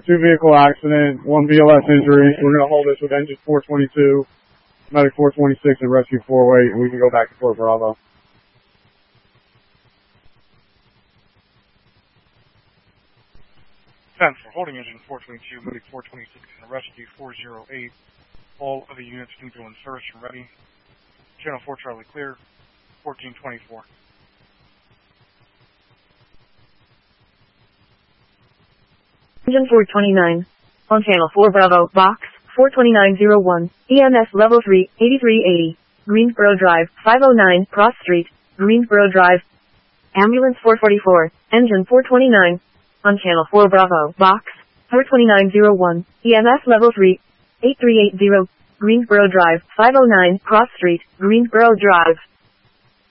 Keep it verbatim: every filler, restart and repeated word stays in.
two vehicle accident, one B L S injury. We're going to hold this with engine four twenty-two, medic four twenty-six, and rescue four oh eight, and we can go back to Fort Bravo. ten for holding engine four twenty-two, medic four twenty-six, and rescue four oh eight. All other units neutral and service and ready. Channel four Charlie clear, fourteen twenty-four. Engine four twenty-nine. On channel four Bravo, box, four twenty-nine oh one, E M S level three, eighty-three eighty. Greensboro Drive, five oh nine, Cross Street, Greensboro Drive. Ambulance four forty-four, engine four twenty-nine. On channel four Bravo, box, four twenty-nine oh one, E M S level three, eighty-three eighty. Greensboro Drive, five oh nine, Cross Street, Greensboro Drive.